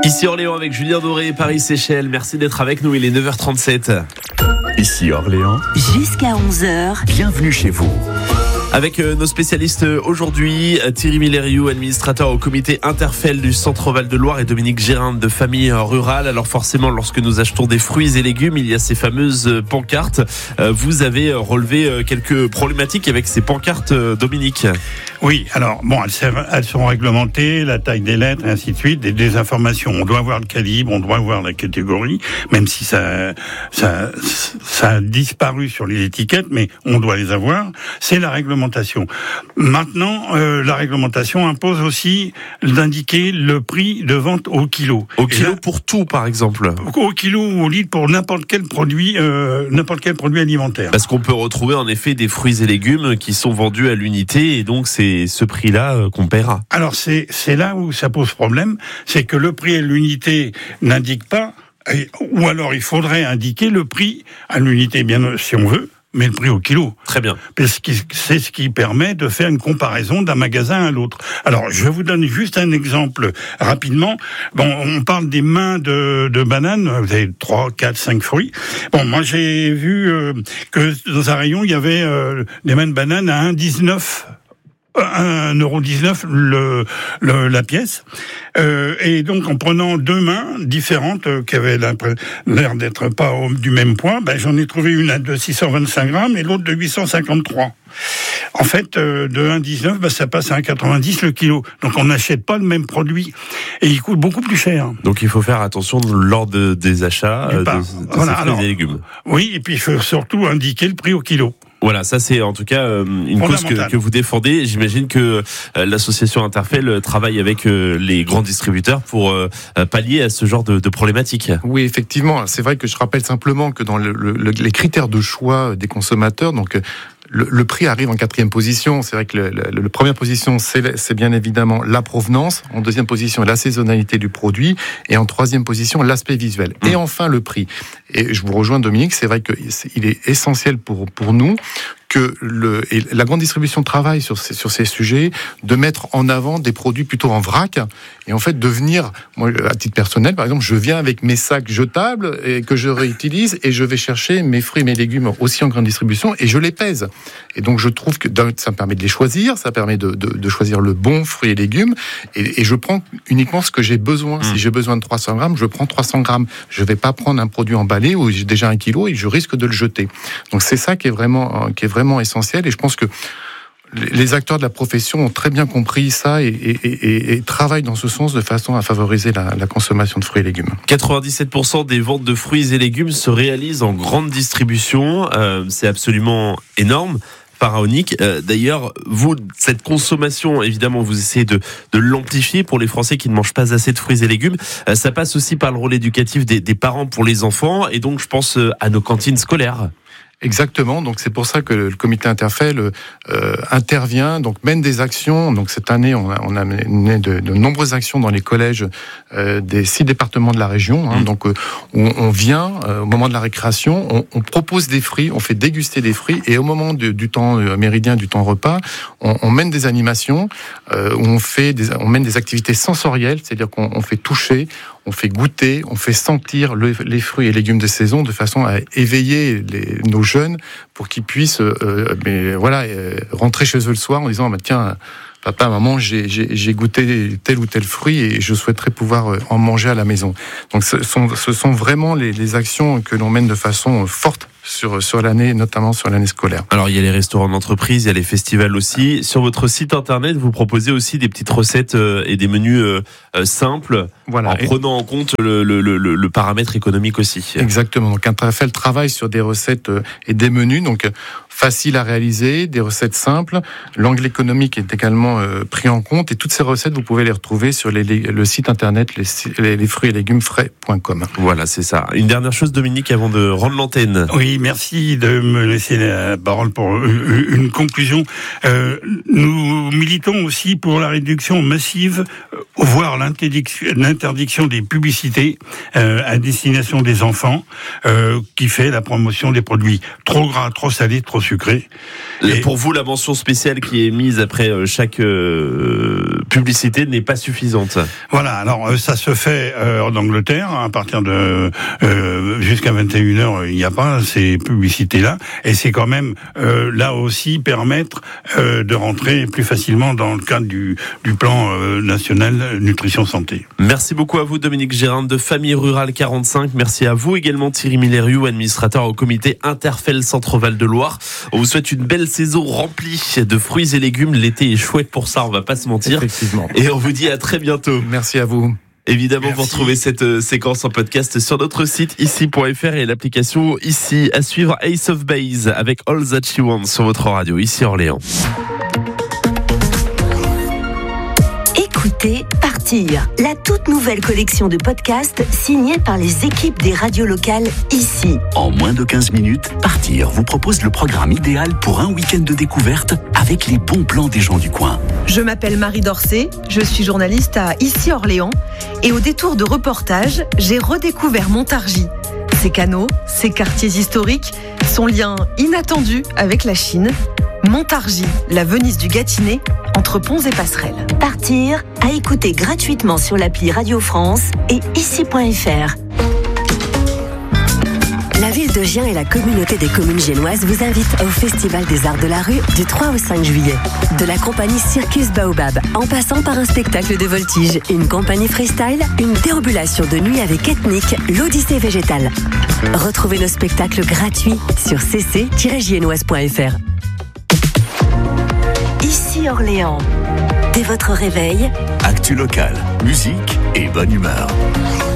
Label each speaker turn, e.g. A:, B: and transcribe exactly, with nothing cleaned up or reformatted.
A: Ici Orléans avec Julien Doré et Paris-Séchelles. Merci d'être avec nous, il est neuf heures trente-sept.
B: Ici Orléans.
C: Jusqu'à onze heures.
B: Bienvenue chez vous.
A: Avec nos spécialistes aujourd'hui, Thierry Milleriou, administrateur au comité Interfel du Centre Val de Loire, et Dominique Gérinde de Famille Rurale. Alors forcément, lorsque nous achetons des fruits et légumes, il y a ces fameuses pancartes. Vous avez relevé quelques problématiques avec ces pancartes, Dominique.
D: Oui, alors bon, elles, servent, elles sont réglementées, la taille des lettres et ainsi de suite, et des informations. On doit voir le calibre, on doit voir la catégorie, même si ça, ça, ça a disparu sur les étiquettes, mais on doit les avoir. C'est la réglementation. Maintenant, euh, la réglementation impose aussi d'indiquer le prix de vente au kilo.
A: Au kilo
D: là,
A: pour tout, par exemple.
D: Au kilo ou au litre pour n'importe quel produit, euh, n'importe quel produit alimentaire.
A: Parce qu'on peut retrouver en effet des fruits et légumes qui sont vendus à l'unité, et donc c'est ce prix-là qu'on paiera. Alors
D: c'est c'est là où ça pose problème, c'est que le prix à l'unité n'indique pas, ou alors il faudrait indiquer le prix à l'unité, bien si on veut, mais le prix au kilo.
A: Très bien.
D: Parce que c'est ce qui permet de faire une comparaison d'un magasin à l'autre. Alors, je vous donne juste un exemple rapidement. Bon, on parle des mains de, de bananes. Vous avez trois, quatre, cinq fruits. Bon, moi, j'ai vu euh, que dans un rayon, il y avait euh, des mains de bananes à un virgule dix-neuf un euro dix-neuf le, le, la pièce. Euh, et donc, en prenant deux mains différentes, euh, qui avaient l'air d'être pas au, du même poids, ben, j'en ai trouvé une de six cent vingt-cinq grammes et l'autre de huit cent cinquante-trois. En fait, euh, de un virgule dix-neuf, ben, ça passe à un virgule quatre-vingt-dix le kilo. Donc, on n'achète pas le même produit. Et il coûte beaucoup plus cher.
A: Donc, il faut faire attention lors de, des achats euh, de, de
D: voilà,
A: ces fruits
D: alors,
A: et légumes.
D: Oui, et puis il faut surtout indiquer le prix au kilo.
A: Voilà, ça c'est en tout cas euh, une cause que, que vous défendez. J'imagine que euh, l'association Interfel travaille avec euh, les grands distributeurs pour euh, pallier à ce genre de, de problématiques.
E: Oui, effectivement. C'est vrai que je rappelle simplement que dans le, le, les critères de choix des consommateurs, donc le, le prix arrive en quatrième position. C'est vrai que le, le, le première position, c'est, c'est bien évidemment la provenance. En deuxième position, la saisonnalité du produit. Et en troisième position, l'aspect visuel. Mmh. Et enfin, le prix. Et je vous rejoins, Dominique, c'est vrai qu'il est essentiel pour, pour nous que le, et la grande distribution travaille sur ces, sur ces sujets, de mettre en avant des produits plutôt en vrac, et en fait de venir, moi à titre personnel par exemple, je viens avec mes sacs jetables et que je réutilise, et je vais chercher mes fruits et mes légumes aussi en grande distribution, et je les pèse. Et donc je trouve que ça me permet de les choisir, ça permet de, de, de choisir le bon fruit et légumes, et, et je prends uniquement ce que j'ai besoin. Mmh. Si j'ai besoin de trois cents grammes, je prends trois cents grammes. Je vais pas prendre un produit emballé où j'ai déjà un kilo et je risque de le jeter. Donc c'est ça qui est vraiment, qui est vraiment vraiment essentiel, et je pense que les acteurs de la profession ont très bien compris ça et, et, et, et travaillent dans ce sens de façon à favoriser la, la consommation de fruits et légumes.
A: quatre-vingt-dix-sept pour cent des ventes de fruits et légumes se réalisent en grande distribution. Euh, c'est absolument énorme. Pharaonique. Euh, d'ailleurs, vous, cette consommation, évidemment, vous essayez de, de l'amplifier pour les Français qui ne mangent pas assez de fruits et légumes. Euh, ça passe aussi par le rôle éducatif des, des parents pour les enfants, et donc je pense à nos cantines scolaires.
E: Exactement, donc c'est pour ça que le comité Interfel euh, intervient, donc mène des actions. Donc cette année, on a, on a mené de, de nombreuses actions dans les collèges euh, des six départements de la région. Hein. Mmh. Donc euh, on, on vient euh, au moment de la récréation, on, on propose des fruits, on fait déguster des fruits, et au moment de, du temps euh, méridien, du temps repas, on, on mène des animations, euh, où on fait, des, on mène des activités sensorielles, c'est-à-dire qu'on on fait toucher, on fait goûter, on fait sentir le, les fruits et légumes de saison, de façon à éveiller les, nos jeunes pour qu'ils puissent euh, mais voilà, euh, rentrer chez eux le soir en disant bah, tiens, papa, maman, j'ai, j'ai, j'ai goûté tel ou tel fruit et je souhaiterais pouvoir en manger à la maison. Donc ce sont, ce sont vraiment les, les actions que l'on mène de façon forte sur, sur l'année, notamment sur l'année scolaire.
A: Alors il y a les restaurants d'entreprise, il y a les festivals aussi. Sur votre site internet, vous proposez aussi des petites recettes et des menus simples, voilà, en et prenant en compte le, le, le, le paramètre économique aussi.
E: Exactement. Donc Interfel travaille sur des recettes et des menus, donc faciles à réaliser, des recettes simples. L'angle économique est également euh, pris en compte, et toutes ces recettes, vous pouvez les retrouver sur les, les, le site internet les, les, les fruits et légumes frais point com.
A: Voilà, c'est ça. Une dernière chose, Dominique, avant de rendre l'antenne.
D: Oui, merci de me laisser la parole pour une conclusion. Euh, nous militons aussi pour la réduction massive, voire l'interdiction l'interdiction des publicités euh, à destination des enfants, euh, qui fait la promotion des produits trop gras, trop salés, trop sucrés.
A: Et pour vous, la mention spéciale qui est mise après chaque euh, publicité n'est pas suffisante.
D: Voilà, alors ça se fait euh, en Angleterre, à partir de euh, jusqu'à vingt et une heures, il n'y a pas ces publicités-là, et c'est quand même euh, là aussi permettre euh, de rentrer plus facilement dans le cadre du, du plan euh, national nutrition santé.
A: Merci beaucoup à vous Dominique Gérard de Famille Rurale quarante-cinq. Merci à vous également Thierry Milleriou, administrateur au comité Interfel Centre-Val de Loire. On vous souhaite une belle saison remplie de fruits et légumes. L'été est chouette pour ça, on va pas se mentir.
E: Effectivement.
A: Et on vous dit à très bientôt.
E: Merci à vous.
A: Évidemment,
D: Merci.
A: vous retrouvez cette euh, séquence en podcast sur notre site ici point f r et l'application ici. À suivre Ace of Base avec All That She Wants sur votre radio ici Orléans.
C: Écoutez Partir, la toute nouvelle collection de podcasts signée par les équipes des radios locales ici.
B: En moins de quinze minutes, Partir vous propose le programme idéal pour un week-end de découverte avec les bons plans des gens du coin.
F: Je m'appelle Marie Dorcet, je suis journaliste à Ici Orléans et au détour de reportage, j'ai redécouvert Montargis. Ses canaux, ses quartiers historiques, son lien inattendu avec la Chine. Montargis, la Venise du Gâtinais, entre ponts et passerelles.
C: Partir, à écouter gratuitement sur l'appli Radio France et ici point f r. La ville de Gien et la communauté des communes génoises vous invitent au Festival des Arts de la Rue du trois au cinq juillet. De la compagnie Circus Baobab, en passant par un spectacle de voltige, une compagnie freestyle, une déambulation de nuit avec Ethnique, l'Odyssée végétale. Retrouvez nos spectacles gratuits sur c c tiret giennoise point f r. Ici Orléans. Dès votre réveil,
B: Actu local, musique et bonne humeur.